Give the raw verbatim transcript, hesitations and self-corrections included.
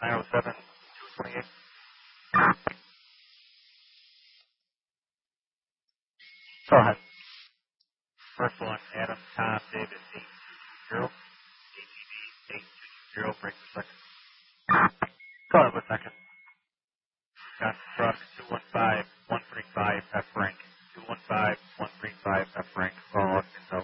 nine oh seven, two twenty-eight. Go ahead. First one, Adam, Tom, David, eight two zero, A T B, eight two zero, break for second. Go ahead with second. Got truck, two one five, one three five, F rank. two one five, one three five, F rank. Follow up, info.